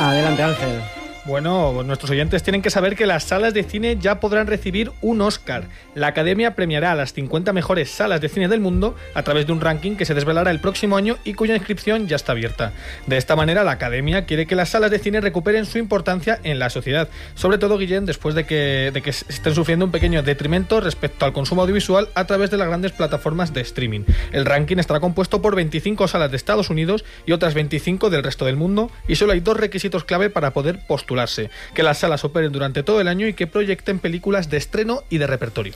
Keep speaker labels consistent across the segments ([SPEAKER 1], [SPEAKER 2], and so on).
[SPEAKER 1] Adelante, Ángel.
[SPEAKER 2] Bueno, nuestros oyentes tienen que saber que las salas de cine ya podrán recibir un Oscar. La Academia premiará a las 50 mejores salas de cine del mundo a través de un ranking que se desvelará el próximo año y cuya inscripción ya está abierta. De esta manera, la Academia quiere que las salas de cine recuperen su importancia en la sociedad. Sobre todo, Guillén, después de que estén sufriendo un pequeño detrimento respecto al consumo audiovisual a través de las grandes plataformas de streaming. El ranking estará compuesto por 25 salas de Estados Unidos y otras 25 del resto del mundo, y solo hay dos requisitos clave para poder postular: que las salas operen durante todo el año y que proyecten películas de estreno y de repertorio.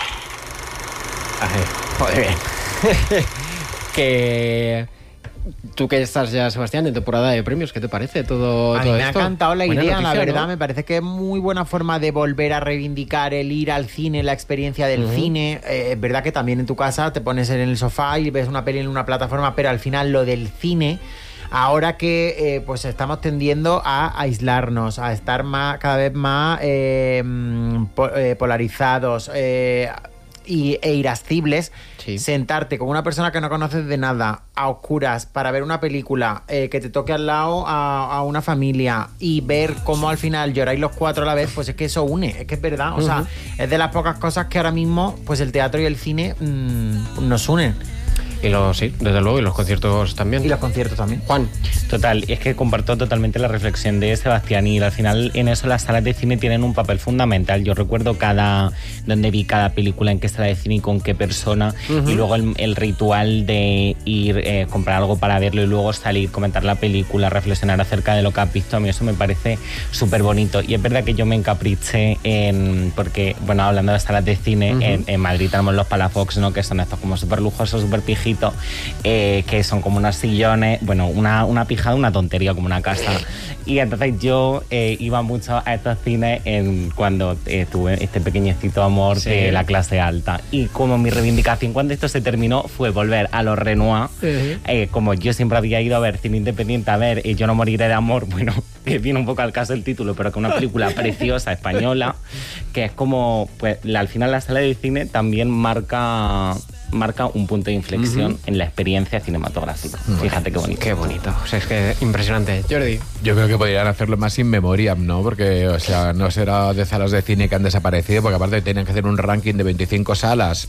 [SPEAKER 1] Joder, bien. Que tú que estás ya, Sebastián, en temporada de premios, ¿qué te parece todo esto?
[SPEAKER 3] Me ha encantado la idea,
[SPEAKER 1] noticia,
[SPEAKER 3] la verdad,
[SPEAKER 1] ¿no?
[SPEAKER 3] Me parece que es muy buena forma de volver a reivindicar el ir al cine, la experiencia del cine. Es verdad que también en tu casa te pones en el sofá y ves una peli en una plataforma, pero al final lo del cine, ahora que pues estamos tendiendo a aislarnos, a estar cada vez más polarizados e irascibles,
[SPEAKER 1] sí.
[SPEAKER 3] Sentarte con una persona que no conoces de nada, a oscuras, para ver una película, que te toque al lado a una familia y ver cómo al final lloráis los cuatro a la vez, pues es que eso une, es que es verdad. O sea, es de las pocas cosas que ahora mismo pues el teatro y el cine nos unen.
[SPEAKER 1] Sí, desde luego, y los conciertos también.
[SPEAKER 3] Y los conciertos también.
[SPEAKER 1] Juan.
[SPEAKER 4] Total, es que comparto totalmente la reflexión de Sebastián, y al final en eso las salas de cine tienen un papel fundamental. Yo recuerdo donde vi cada película, en qué sala de cine y con qué persona, y luego el ritual de ir, comprar algo para verlo y luego salir, comentar la película, reflexionar acerca de lo que has visto. A mí eso me parece súper bonito, y es verdad que yo me encapriché porque, bueno, hablando de salas de cine, en Madrid tenemos los Palafox, ¿no? Que son estos como súper lujosos, súper pijitos, que son como unos sillones, bueno, una pijada, una tontería, como una casa. Y entonces yo iba mucho a estos cines cuando tuve este pequeñecito amor de la clase alta. Y como mi reivindicación cuando esto se terminó fue volver a los Renoir, como yo siempre había ido a ver cine independiente, a ver Yo no moriré de amor, bueno, que viene un poco al caso el título, pero que es una película preciosa, española, que es como, pues al final la sala de cine también marca un punto de inflexión en la experiencia cinematográfica. Fíjate qué bonito.
[SPEAKER 1] Qué bonito. O sea, es que impresionante. Jordi.
[SPEAKER 5] Yo creo que podrían hacerlo más sin memoria, ¿no? Porque, o sea, no será de salas de cine que han desaparecido, porque aparte tenían que hacer un ranking de 25 salas.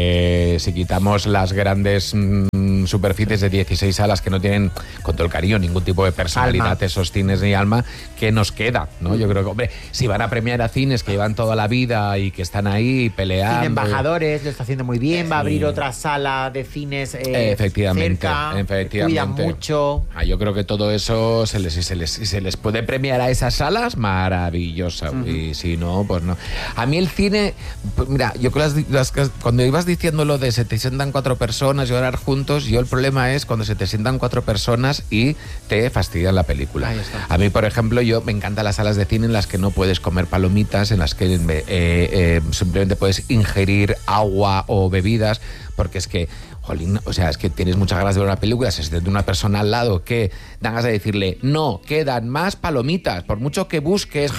[SPEAKER 5] Si quitamos las grandes superficies de 16 salas que no tienen, con todo el cariño, ningún tipo de personalidad, esos cines ni alma, ¿qué nos queda? ¿No? Yo creo que, hombre, si van a premiar a cines que llevan toda la vida y que están ahí peleando...
[SPEAKER 3] Cine Embajadores, lo está haciendo muy bien, va a abrir otra sala de cines
[SPEAKER 5] efectivamente,
[SPEAKER 3] cerca, cuidan mucho.
[SPEAKER 5] Yo creo que todo eso se les puede premiar a esas salas, maravillosa. Y si no, pues no. A mí el cine, pues mira, yo cuando ibas diciendo lo de se te sientan 4 personas y orar juntos, yo el problema es cuando se te sientan 4 personas y te fastidian la película. A mí, por ejemplo, me encantan las salas de cine en las que no puedes comer palomitas, en las que simplemente puedes ingerir agua o bebidas, porque es que, jolín, o sea, es que tienes muchas ganas de ver una película, se siente una persona al lado que dan ganas de decirle, no, quedan más palomitas, por mucho que busques,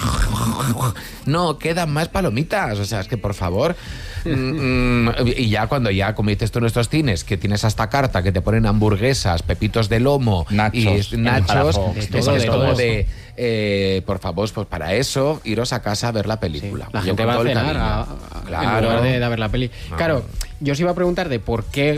[SPEAKER 5] no, quedan más palomitas, o sea, es que por favor... y ya cuando como dices tú en estos cines, que tienes hasta carta, que te ponen hamburguesas, pepitos de lomo, nachos, es como de... por favor, pues para eso, iros a casa a ver la película.
[SPEAKER 1] La gente va a cenar en lugar de ver la peli. Claro, yo os iba a preguntar de por qué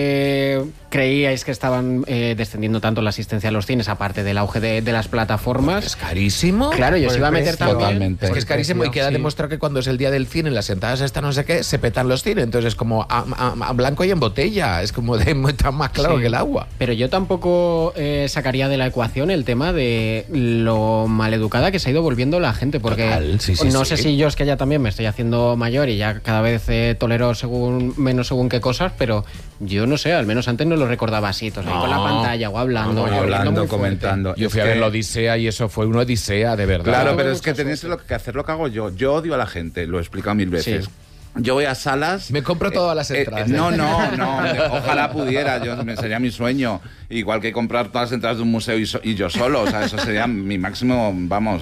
[SPEAKER 1] creíais que estaban descendiendo tanto la asistencia a los cines, aparte del auge de las plataformas.
[SPEAKER 5] Es carísimo.
[SPEAKER 1] Claro, yo os iba a meter también.
[SPEAKER 5] Totalmente. Es que es carísimo y queda demostrado que cuando es el día del cine, las entradas estas no sé qué, se petan los cines. Entonces es como a blanco y en botella. Es como tan más claro que el agua.
[SPEAKER 1] Pero yo tampoco sacaría de la ecuación el tema de lo maleducada que se ha ido volviendo la gente. Porque no sé si yo es que ya también me estoy haciendo mayor y ya cada vez tolero menos según qué cosas, pero yo no sé, al menos antes no lo recordaba así, ahí con la pantalla o hablando,
[SPEAKER 6] comentando.
[SPEAKER 5] Yo fui a ver la Odisea y eso fue una odisea, de verdad.
[SPEAKER 6] Claro, pero es que tenéis que hacer lo que hago yo. Yo odio a la gente, lo he explicado 1000 veces. Sí. Yo voy a salas...
[SPEAKER 5] Me compro todas las entradas.
[SPEAKER 6] No, ojalá pudiera, sería mi sueño. Igual que comprar todas las entradas de un museo y yo solo, o sea, eso sería mi máximo, vamos...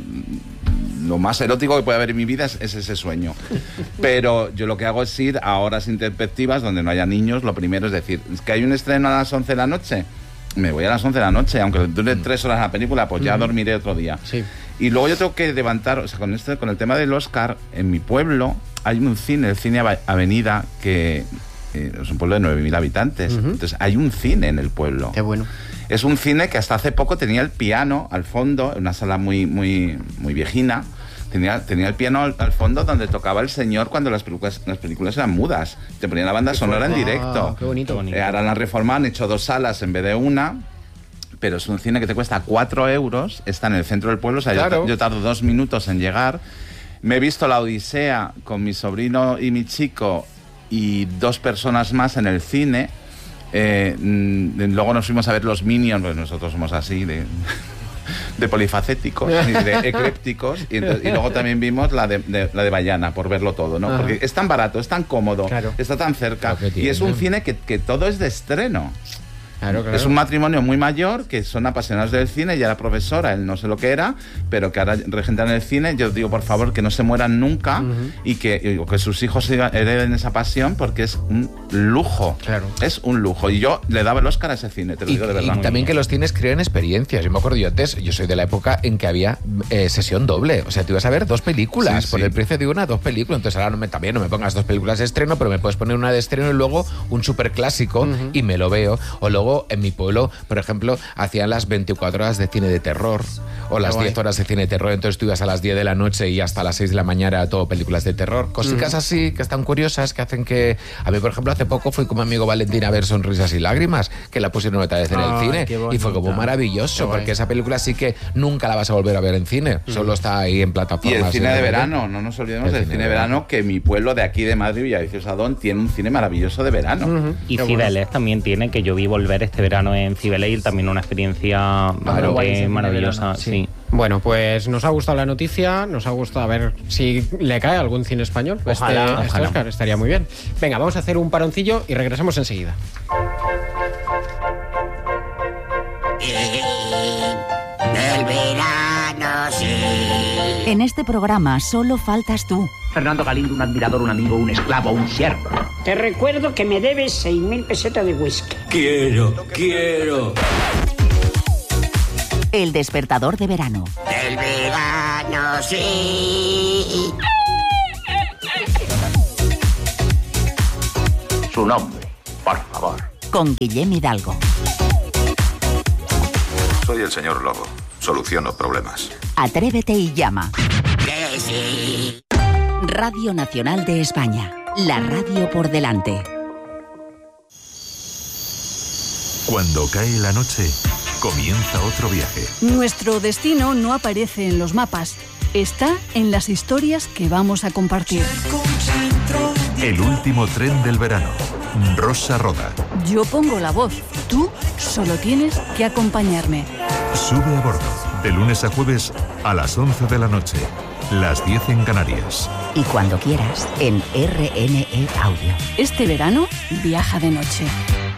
[SPEAKER 6] Lo más erótico que puede haber en mi vida es ese sueño. Pero yo lo que hago es ir a horas intempestivas donde no haya niños. Lo primero es decir, que hay un estreno a las 11 de la noche, me voy a las 11 de la noche, aunque dure 3 horas la película, pues ya dormiré otro día.
[SPEAKER 1] Sí.
[SPEAKER 6] Y luego yo tengo que levantar, o sea, con el tema del Oscar, en mi pueblo hay un cine, el Cine Avenida, que es un pueblo de 9.000 habitantes. Entonces hay un cine en el pueblo.
[SPEAKER 1] Qué bueno.
[SPEAKER 6] Es un cine que hasta hace poco tenía el piano al fondo, en una sala muy viejina. Tenía el piano al fondo donde tocaba el señor cuando las películas eran mudas. Te ponían la banda sonora en directo.
[SPEAKER 1] Qué bonito.
[SPEAKER 6] Ahora en la reforma han hecho 2 salas en vez de una. Pero es un cine que te cuesta 4 euros, está en el centro del pueblo, o sea, claro. yo tardo 2 minutos en llegar. Me he visto La Odisea con mi sobrino y mi chico y 2 personas más en el cine. Luego nos fuimos a ver los Minions, pues nosotros somos así de polifacéticos y de eclépticos, y luego también vimos la de Bayana, por verlo todo, ¿no? Porque es tan barato, es tan cómodo, está tan cerca, y es un cine que todo es de estreno. Claro. Es un matrimonio muy mayor que son apasionados del cine. Ya era profesora, él no sé lo que era, pero que ahora regentan el cine. Yo digo, por favor, que no se mueran nunca y que sus hijos hereden esa pasión, porque es un lujo. Claro. Es un lujo. Y yo le daba el Oscar a ese cine, te lo digo de verdad.
[SPEAKER 5] Y también que los cines crean experiencias. Yo me acuerdo, yo soy de la época en que había sesión doble. O sea, te ibas a ver 2 películas por el precio de 2 películas. Entonces ahora también no me pongas 2 películas de estreno, pero me puedes poner una de estreno y luego un superclásico y me lo veo. O luego en mi pueblo, por ejemplo, hacían las 24 horas de cine de terror o las 10 horas de cine de terror, entonces tú ibas a las 10 de la noche y hasta las 6 de la mañana todo películas de terror. Cositas así que están curiosas, que hacen que... A mí, por ejemplo, hace poco fui con mi amigo Valentín a ver Sonrisas y Lágrimas, que la pusieron otra vez en el cine y fue como maravilloso, porque esa película sí que nunca la vas a volver a ver en cine, solo está ahí en plataformas.
[SPEAKER 6] Y el cine de verano, no nos olvidemos del cine de verano, que mi pueblo de aquí de Madrid, Villaviciosa Adón, tiene un cine maravilloso de verano.
[SPEAKER 4] Y Cibeles también tiene, que yo vi volver este verano en Cibeles, y también una experiencia maravillosa. Sí.
[SPEAKER 1] Bueno, pues nos ha gustado la noticia, nos ha gustado, a ver si le cae algún cine español. Ojalá. Este Oscar estaría muy bien. Venga, vamos a hacer un paroncillo y regresamos enseguida.
[SPEAKER 7] El verano, sí.
[SPEAKER 8] En este programa solo faltas tú.
[SPEAKER 9] Fernando Galindo, un admirador, un amigo, un esclavo, un siervo.
[SPEAKER 10] Te recuerdo que me debes 6.000 pesetas de whisky.
[SPEAKER 11] Quiero.
[SPEAKER 8] El despertador de verano.
[SPEAKER 7] El verano, sí.
[SPEAKER 9] Su nombre, por favor.
[SPEAKER 8] Con Guillem Hidalgo.
[SPEAKER 12] Soy el señor Lobo. Soluciono problemas.
[SPEAKER 8] Atrévete y llama.
[SPEAKER 7] Que sí.
[SPEAKER 8] Radio Nacional de España. La radio por delante.
[SPEAKER 12] Cuando cae la noche, comienza otro viaje.
[SPEAKER 13] Nuestro destino no aparece en los mapas. Está en las historias que vamos a compartir.
[SPEAKER 12] El último tren del verano. Rosa Roda.
[SPEAKER 13] Yo pongo la voz. Tú solo tienes que acompañarme.
[SPEAKER 12] Sube a bordo. De lunes a jueves a las 11 de la noche. Las 10 en Canarias.
[SPEAKER 8] Y cuando quieras, en RNE Audio.
[SPEAKER 13] Este verano, viaja de noche.